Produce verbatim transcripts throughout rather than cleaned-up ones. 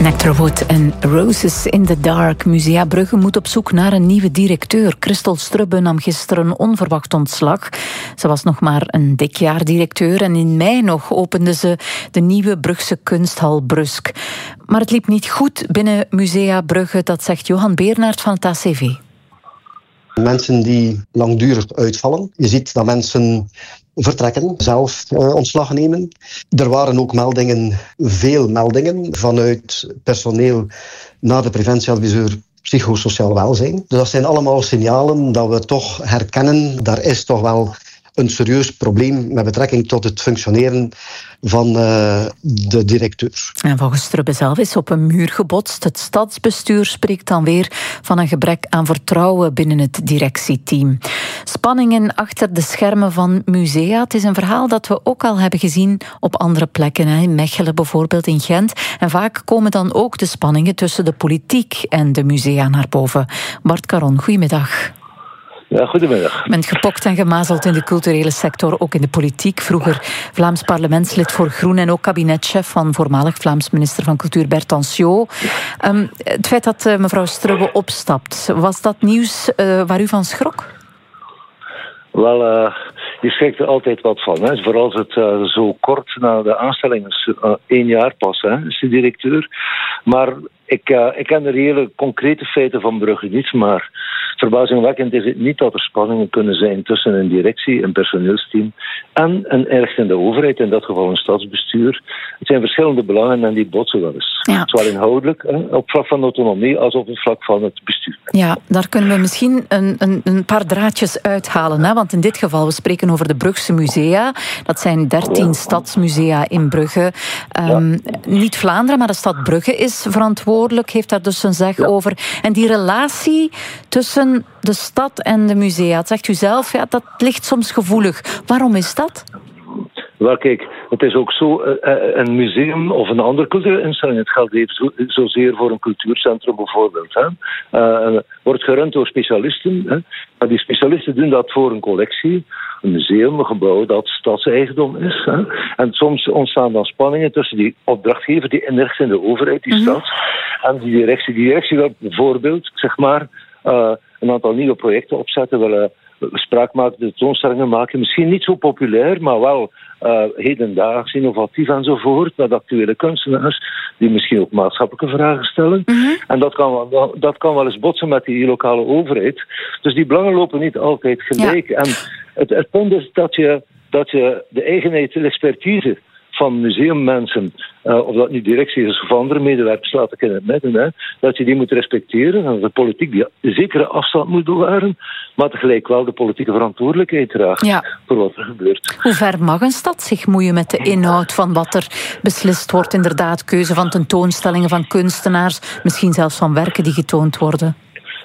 Nectarwood en Roses in the Dark. Musea Brugge moet op zoek naar een nieuwe directeur. Christel Strubbe nam gisteren onverwacht ontslag. Ze was nog maar een dik jaar directeur en in mei nog opende ze de nieuwe Brugse kunsthal Brusk. Maar het liep niet goed binnen Musea Brugge, dat zegt Johan Beernaert van het A C V. Mensen die langdurig uitvallen. Je ziet dat mensen vertrekken, zelf uh, ontslag nemen. Er waren ook meldingen, veel meldingen, vanuit personeel naar de preventieadviseur psychosociaal welzijn. Dus dat zijn allemaal signalen dat we toch herkennen, daar is toch wel een serieus probleem met betrekking tot het functioneren van uh, de directeur. En volgens Strubbe zelf is op een muur gebotst. Het stadsbestuur spreekt dan weer van een gebrek aan vertrouwen binnen het directieteam. Spanningen achter de schermen van musea. Het is een verhaal dat we ook al hebben gezien op andere plekken. In Mechelen bijvoorbeeld, in Gent. En vaak komen dan ook de spanningen tussen de politiek en de musea naar boven. Bart Caron, goedemiddag. Ja, goedemiddag. Je bent gepokt en gemazeld in de culturele sector, ook in de politiek. Vroeger Vlaams parlementslid voor Groen en ook kabinetchef van voormalig Vlaams minister van Cultuur Bert Dansio. Um, het feit dat uh, mevrouw Strubbe opstapt, was dat nieuws uh, waar u van schrok? Wel, uh, je schrikt er altijd wat van. Hè. Vooral als het uh, zo kort na de aanstelling is, uh, één jaar pas, hè, is de directeur. Maar ik, uh, ik ken de hele concrete feiten van Brugge niet, maar verbazingwekkend is het niet dat er spanningen kunnen zijn tussen een directie, een personeelsteam en een ergste overheid, in dat geval een stadsbestuur. Het zijn verschillende belangen en die botsen wel eens. Ja. Zowel inhoudelijk, hè, op vlak van autonomie, als op het vlak van het bestuur. Ja, daar kunnen we misschien een, een, een paar draadjes uithalen. Hè? Want in dit geval, we spreken over de Brugse musea. Dat zijn dertien ja. stadsmusea in Brugge. Um, ja. Niet Vlaanderen, maar de stad Brugge is verantwoordelijk, heeft daar dus een zeg ja. over. En die relatie tussen de stad en de musea, dat zegt u zelf, ja, dat ligt soms gevoelig. Waarom is dat? Wel, kijk, het is ook zo, een museum of een andere culturele instelling, het geldt even zo, zozeer voor een cultuurcentrum bijvoorbeeld, hè, uh, wordt gerund door specialisten. Hè, maar die specialisten doen dat voor een collectie, een museum, een gebouw dat stadseigendom is. Hè. En soms ontstaan dan spanningen tussen die opdrachtgever, die inricht in de overheid, die mm-hmm. stad, en die directie. Die directie wil bijvoorbeeld, zeg maar, uh, een aantal nieuwe projecten opzetten, willen spraak maken, de tentoonstellingen maken. Misschien niet zo populair, maar wel uh, hedendaags, innovatief enzovoort. Met actuele kunstenaars die misschien ook maatschappelijke vragen stellen. Mm-hmm. En dat kan, wel, dat kan wel eens botsen met die lokale overheid. Dus die belangen lopen niet altijd gelijk. Ja. En het, het punt is dat je, dat je de eigenheid, de expertise van museummensen, uh, of dat nu directie is of andere medewerkers, laat ik in het midden, hè, dat je die moet respecteren en dat de politiek die een zekere afstand moet bewaren, maar tegelijk wel de politieke verantwoordelijkheid draagt ja. voor wat er gebeurt. Hoe ver mag een stad zich moeien met de inhoud van wat er beslist wordt? Inderdaad, keuze van tentoonstellingen van kunstenaars, misschien zelfs van werken die getoond worden.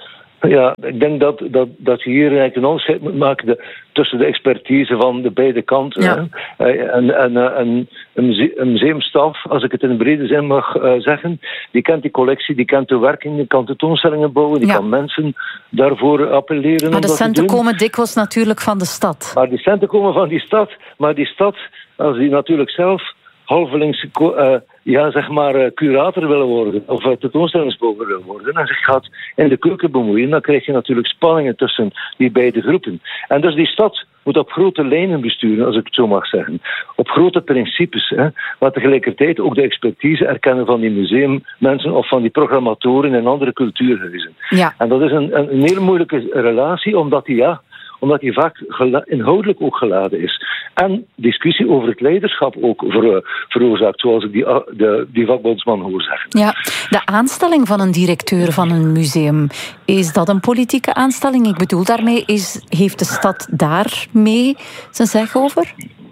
Ja, ik denk dat, dat, dat je hier eigenlijk een onderscheid moet maken de, tussen de expertise van de beide kanten. Ja. En, en, en een museumstaf, als ik het in een brede zin mag uh, zeggen, die kent die collectie, die kent de werking, die kan tentoonstellingen bouwen, die ja. kan mensen daarvoor appelleren. Maar de centen komen dikwijls natuurlijk van de stad. Maar die centen komen van die stad, maar die stad, als die natuurlijk zelf halvelings uh, ja, zeg maar, uh, curator willen worden of uh, tentoonstellingsbouwer willen worden en zich gaat in de keuken bemoeien, dan krijg je natuurlijk spanningen tussen die beide groepen. En dus die stad moet op grote lijnen besturen, als ik het zo mag zeggen. Op grote principes, hè, maar tegelijkertijd ook de expertise erkennen van die museummensen of van die programmatoren in andere cultuurhuizen. Ja. En dat is een, een, een hele moeilijke relatie, omdat die ja omdat die vaak gela- inhoudelijk ook geladen is. En discussie over het leiderschap ook ver- veroorzaakt, zoals ik die, uh, de, die vakbondsman hoor zeggen. Ja, de aanstelling van een directeur van een museum, is dat een politieke aanstelling? Ik bedoel daarmee, is, heeft de stad daarmee zijn zeg over?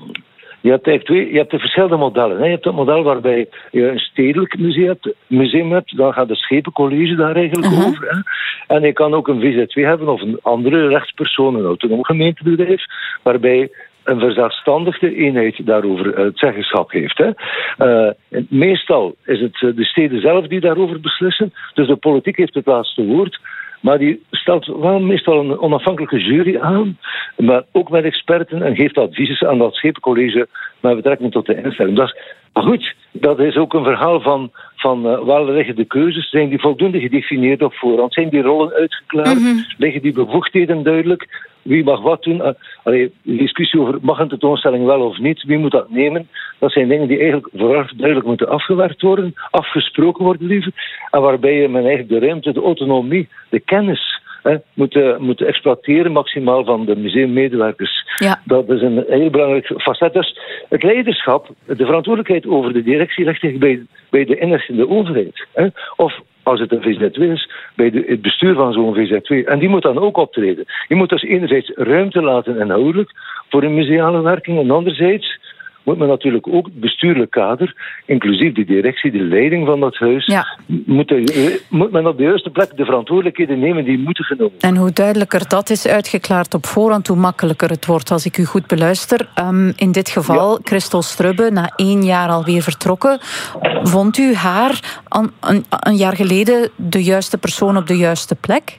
Je hebt eigenlijk twee, je hebt de verschillende modellen. Hè. Je hebt het model waarbij je een stedelijk museum hebt, museum hebt, dan gaat de schepencollege daar eigenlijk uh-huh. over. Hè. En je kan ook een V Z W hebben of een andere rechtspersoon, een autonoom gemeentebedrijf, waarbij een verzelfstandigde eenheid daarover het zeggenschap heeft. Hè. Uh, meestal is het de steden zelf die daarover beslissen, dus de politiek heeft het laatste woord. Maar die stelt wel meestal een onafhankelijke jury aan, maar ook met experten en geeft advies aan dat schepencollege met betrekking tot de instelling. Dat is, maar goed, dat is ook een verhaal van, van uh, waar liggen de keuzes? Zijn die voldoende gedefinieerd op voorhand? Zijn die rollen uitgeklaard? Mm-hmm. Liggen die bevoegdheden duidelijk? Wie mag wat doen? Uh, allee, de discussie over mag een tentoonstelling wel of niet, wie moet dat nemen? Dat zijn dingen die eigenlijk vooraf duidelijk moeten afgewerkt worden, afgesproken worden liever, en waarbij je men eigenlijk de ruimte, de autonomie, de kennis hè, moet, uh, moet exploiteren maximaal van de museummedewerkers. Ja. Dat is een heel belangrijk facet. Dus het leiderschap, de verantwoordelijkheid over de directie ligt bij, bij de inrichtende overheid. Hè? Of als het een V Z W is, bij de, het bestuur van zo'n V Z W. En die moet dan ook optreden. Je moet dus enerzijds ruimte laten inhoudelijk voor een museale werking, en anderzijds moet men natuurlijk ook het bestuurlijk kader, inclusief de directie, de leiding van dat huis, ja. moet, de, moet men op de juiste plek de verantwoordelijkheden nemen die moeten genomen worden. En hoe duidelijker dat is uitgeklaard op voorhand, hoe makkelijker het wordt, als ik u goed beluister. Um, in dit geval, ja. Christel Strubbe, na één jaar alweer vertrokken. Vond u haar een, een, een jaar geleden de juiste persoon op de juiste plek?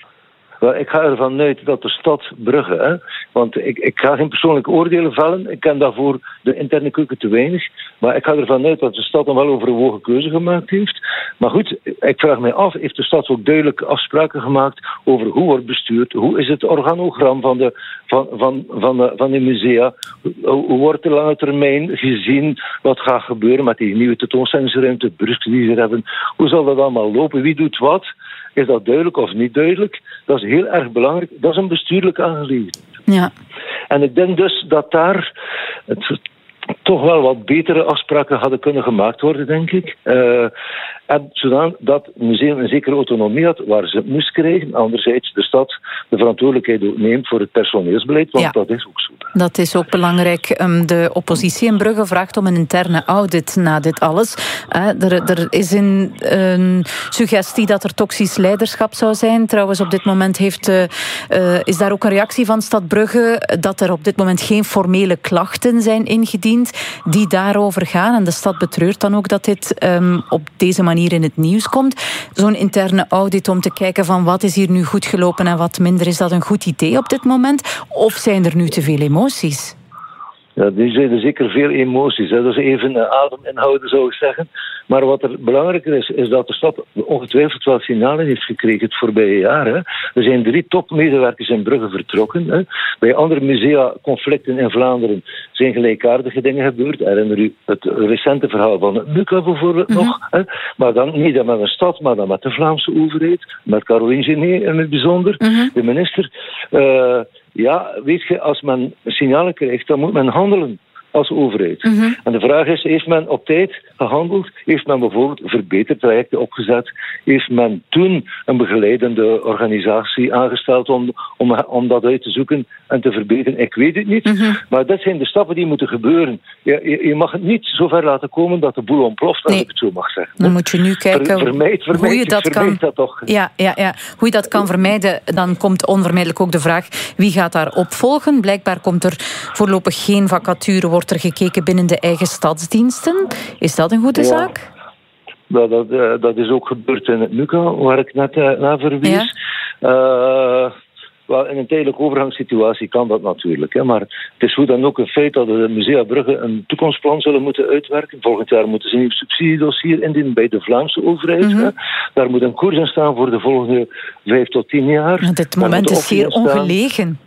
Wel, ik ga ervan uit dat de stad Brugge, hè, want ik, ik ga geen persoonlijke oordelen vellen, ik ken daarvoor de interne keuken te weinig, maar ik ga ervan uit dat de stad een wel overwogen keuze gemaakt heeft. Maar goed, ik vraag mij af, heeft de stad ook duidelijke afspraken gemaakt over hoe wordt bestuurd, hoe is het organogram van de, van, van, van de, van de musea, hoe, hoe wordt de lange termijn gezien, wat gaat gebeuren met die nieuwe tentoonstellingsruimte, Brusk die ze hebben, hoe zal dat allemaal lopen, wie doet wat? Is dat duidelijk of niet duidelijk? Dat is heel erg belangrijk. Dat is een bestuurlijke aangelegenheid. Ja. En ik denk dus dat daar het, toch wel wat betere afspraken hadden kunnen gemaakt worden, denk ik. Uh, en zodat dat het museum een zekere autonomie had waar ze het moest krijgen. Anderzijds de stad de verantwoordelijkheid ook neemt voor het personeelsbeleid, want ja. dat is ook zo. Dat is ook belangrijk. De oppositie in Brugge vraagt om een interne audit na dit alles. Er, er is een, een suggestie dat er toxisch leiderschap zou zijn. Trouwens, op dit moment heeft, uh, is daar ook een reactie van Stad Brugge dat er op dit moment geen formele klachten zijn ingediend die daarover gaan. En de stad betreurt dan ook dat dit um, op deze manier in het nieuws komt. Zo'n interne audit om te kijken van wat is hier nu goed gelopen en wat minder. Is dat een goed idee op dit moment? Of zijn er nu te veel emoties? Ja, er zijn er zeker veel emoties. Hè. Dat is even uh, adem inhouden, zou ik zeggen. Maar wat er belangrijker is, is dat de stad ongetwijfeld wel signalen heeft gekregen het voorbije jaar. Hè. Er zijn drie topmedewerkers in Brugge vertrokken. Hè. Bij andere musea, conflicten in Vlaanderen, zijn gelijkaardige dingen gebeurd. Herinner u het recente verhaal van het MUCA bijvoorbeeld mm-hmm. nog. Hè. Maar dan niet met een stad, maar dan met de Vlaamse overheid. Met Caroline Genet in het bijzonder, mm-hmm. de minister. Uh, Ja, weet je, als men signalen krijgt, dan moet men handelen als overheid. Mm-hmm. En de vraag is, heeft men op tijd gehandeld? Heeft men bijvoorbeeld verbetertrajecten opgezet? Heeft men toen een begeleidende organisatie aangesteld om, om, om dat uit te zoeken en te verbeteren? Ik weet het niet, mm-hmm. maar dat zijn de stappen die moeten gebeuren. Je, je, je mag het niet zo ver laten komen dat de boel ontploft, als nee. ik het zo mag zeggen. Dan moet je nu kijken Ver, vermijd, vermijd, hoe je dat kan... Dat toch. Ja, ja, ja. Hoe je dat kan vermijden, dan komt onvermijdelijk ook de vraag wie gaat daar opvolgen. Blijkbaar komt er voorlopig geen vacature, wordt er gekeken binnen de eigen stadsdiensten. Is dat een goede ja. zaak? Dat, dat, uh, dat is ook gebeurd in het MUCA, waar ik net uh, naar verwees. Ja. Uh, wel, in een tijdelijke overgangssituatie kan dat natuurlijk. Hè, maar het is hoe dan ook een feit dat de Musea Brugge een toekomstplan zullen moeten uitwerken. Volgend jaar moeten ze een nieuw subsidiedossier indienen bij de Vlaamse overheid. Mm-hmm. Hè. Daar moet een koers in staan voor de volgende vijf tot tien jaar. Ja, dit moment is zeer ongelegen.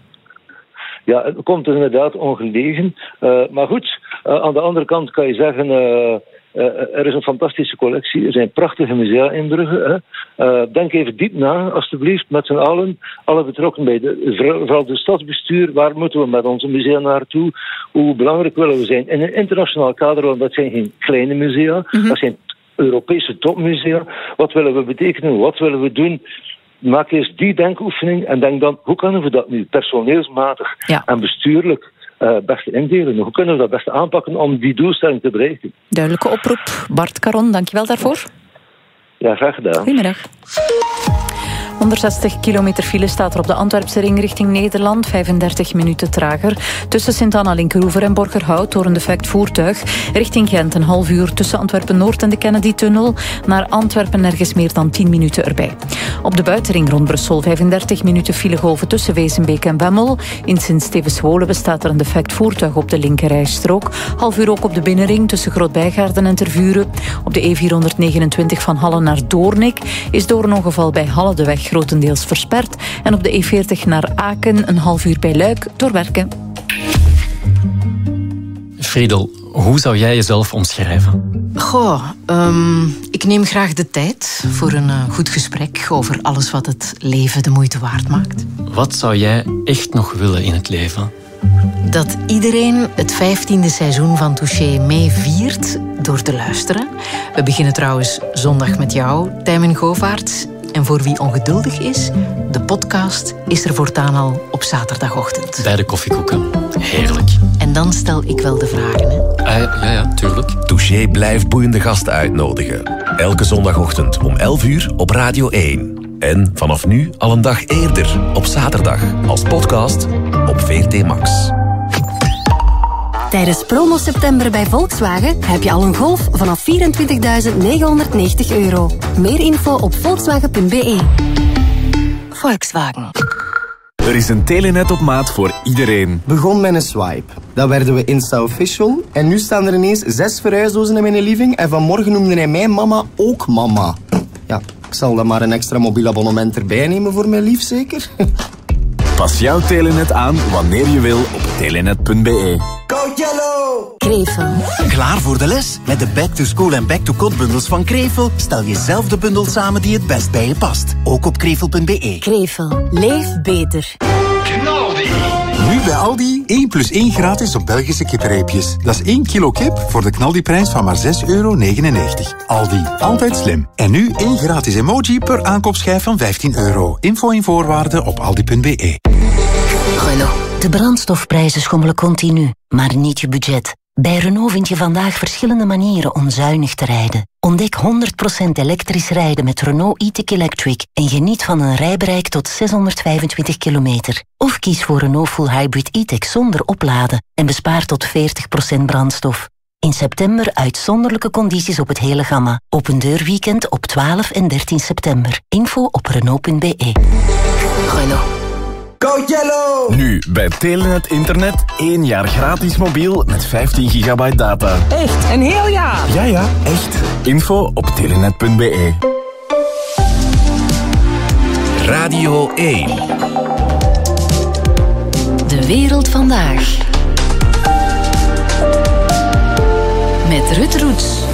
Ja, het komt inderdaad ongelegen. Uh, maar goed, uh, aan de andere kant kan je zeggen... Uh, Uh, er is een fantastische collectie. Er zijn prachtige musea in Brugge. Hè. Uh, denk even diep na, alstublieft, met z'n allen. Alle betrokken bij de, vooral de stadsbestuur. Waar moeten we met onze musea naartoe? Hoe belangrijk willen we zijn? In een internationaal kader, want dat zijn geen kleine musea. Mm-hmm. Dat zijn Europese topmusea. Wat willen we betekenen? Wat willen we doen? Maak eerst die denkoefening en denk dan, hoe kunnen we dat nu personeelsmatig ja. en bestuurlijk Uh, best indelen. Hoe kunnen we dat best aanpakken om die doelstelling te bereiken? Duidelijke oproep. Bart Caron, dankjewel daarvoor. Ja, graag gedaan. Goedemiddag. honderdzestig kilometer file staat er op de Antwerpse ring richting Nederland. vijfendertig minuten trager. Tussen Sint-Anna, Linkeroever en Borgerhout door een defect voertuig. Richting Gent een half uur tussen Antwerpen-Noord en de Kennedy-tunnel. Naar Antwerpen nergens meer dan tien minuten erbij. Op de buitenring rond Brussel vijfendertig minuten filegolven tussen Wezenbeek en Wemmel. In Sint-Stevens-Wolen bestaat er een defect voertuig op de linkerrijstrook. Half uur ook op de binnenring tussen Groot-Bijgaarden en Tervuren. Op de E vierhonderdnegenentwintig van Halle naar Doornik is door een ongeval bij Halle de weg grotendeels versperd. En op de E veertig naar Aken een half uur bij Luik door werken. Friedel, hoe zou jij jezelf omschrijven? Goh, um, ik neem graag de tijd voor een uh, goed gesprek over alles wat het leven de moeite waard maakt. Wat zou jij echt nog willen in het leven? Dat iedereen het vijftiende seizoen van Touché mee viert door te luisteren. We beginnen trouwens zondag met jou, Tijmen Govaerts. En voor wie ongeduldig is, de podcast is er voortaan al op zaterdagochtend. Bij de koffiekoeken. Heerlijk. En dan stel ik wel de vragen, hè? Ah, ja, ja, tuurlijk. Touché blijft boeiende gasten uitnodigen. Elke zondagochtend om elf uur op Radio één. En vanaf nu al een dag eerder, op zaterdag, als podcast op V R T Max. Tijdens promo september bij Volkswagen heb je al een Golf vanaf vierentwintigduizend negenhonderdnegentig euro. Meer info op volkswagen punt b e. Volkswagen. Er is een Telenet op maat voor iedereen. Begon met een swipe. Dan werden we Insta-official. En nu staan er ineens zes verhuisdozen in mijn living. En vanmorgen noemde hij mijn mama ook mama. Ja, ik zal dan maar een extra mobiel abonnement erbij nemen voor mijn lief, zeker? Pas jouw Telenet aan wanneer je wil op telenet punt b e. Go Yellow! Krevel. Klaar voor de les? Met de Back to School en Back to Code bundels van Krevel stel je zelf de bundel samen die het best bij je past. Ook op krevel punt b e. Krevel. Leef beter. Nu bij Aldi één plus één gratis op Belgische kippenreepjes. Dat is één kilo kip voor de knaldiprijs van maar zes euro negenennegentig. Aldi, altijd slim. En nu één gratis emoji per aankoopschijf van vijftien euro. Info en voorwaarden op aldi punt b e. Renault. De brandstofprijzen schommelen continu, maar niet je budget. Bij Renault vind je vandaag verschillende manieren om zuinig te rijden. Ontdek honderd procent elektrisch rijden met Renault e-Tech Electric en geniet van een rijbereik tot zeshonderdvijfentwintig kilometer. Of kies voor Renault Full Hybrid e-Tech zonder opladen en bespaar tot veertig procent brandstof. In september uitzonderlijke condities op het hele gamma. Open deurweekend op twaalf en dertien september. Info op renault punt b e. Renault. Go Yellow! Nu bij Telenet Internet één jaar gratis mobiel met vijftien gigabyte data. Echt? Een heel jaar? Ja, ja, echt. Info op telenet punt b e. Radio één. De wereld vandaag. Met Ruud Roets.